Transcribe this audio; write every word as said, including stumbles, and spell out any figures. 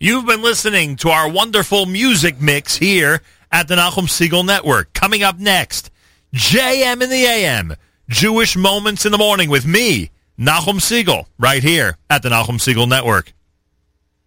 You've been listening to our wonderful music mix here at the Nachum Segal Network. Coming up next, J M in the A M, Jewish Moments in the Morning with me, Nachum Segal, right here at the Nachum Segal Network.